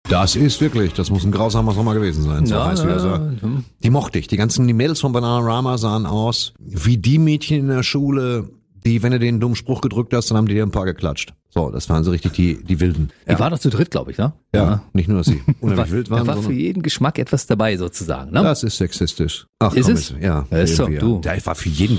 Das muss ein grausamer Sommer gewesen sein, so heiß wie er so. Die mochte ich. Die Mädels von Bananarama sahen aus wie die Mädchen in der Schule, die, wenn du den dummen Spruch gedrückt hast, dann haben die dir ein paar geklatscht. So, das waren so richtig die Wilden. Die war doch zu dritt, glaube ich, ne? Ja, nicht nur, dass sie unheimlich wild waren. Da war für jeden Geschmack etwas dabei, sozusagen, ne? Das ist sexistisch. Ach, ist komm, es? Ja. Ja, ist so, du. Da war für jeden